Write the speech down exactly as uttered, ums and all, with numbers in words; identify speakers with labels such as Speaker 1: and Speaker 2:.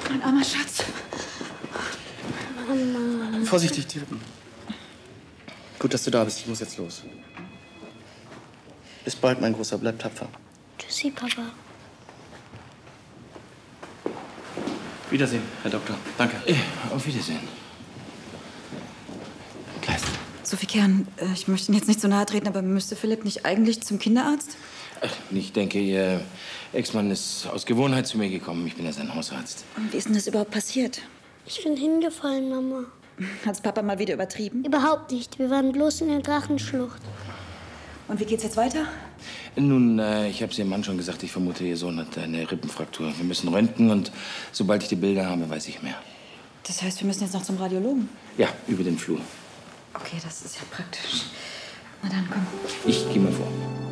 Speaker 1: Mein armer Schatz.
Speaker 2: Mama.
Speaker 3: Vorsichtig, die Rippen. Gut, dass du da bist. Ich muss jetzt los. Bis bald, mein Großer. Bleib tapfer.
Speaker 2: Tschüssi, Papa.
Speaker 3: Wiedersehen, Herr Doktor. Danke.
Speaker 4: Ja, auf Wiedersehen. Kleist.
Speaker 1: Sophie Kern, äh, ich möchte Ihnen jetzt nicht so nahe treten, aber müsste Philipp nicht eigentlich zum Kinderarzt?
Speaker 4: Ach, ich denke, Ihr Ex-Mann ist aus Gewohnheit zu mir gekommen. Ich bin ja sein Hausarzt.
Speaker 1: Und wie ist denn das überhaupt passiert?
Speaker 2: Ich bin hingefallen, Mama.
Speaker 1: Hat's Papa mal wieder übertrieben?
Speaker 2: Überhaupt nicht. Wir waren bloß in der Drachenschlucht.
Speaker 1: Und wie geht's jetzt weiter?
Speaker 4: Nun, äh, ich habe es Ihrem Mann schon gesagt, ich vermute, Ihr Sohn hat eine Rippenfraktur. Wir müssen röntgen und sobald ich die Bilder habe, weiß ich mehr.
Speaker 1: Das heißt, wir müssen jetzt noch zum Radiologen?
Speaker 4: Ja, über den Flur.
Speaker 1: Okay, das ist ja praktisch. Na dann, komm.
Speaker 4: Ich gehe mal vor.